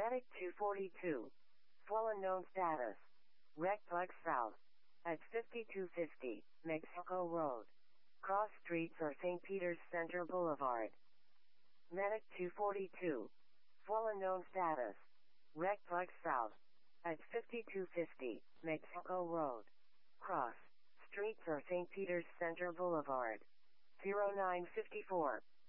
Medic 242. Swollen known status. Rectplex South. At 5250, Mexico Road. Cross Streets or St. Peter's Center Boulevard. Medic 242. Swollen known status. Rectplex South. At 5250, Mexico Road. Cross Streets or St. Peter's Center Boulevard. 0954.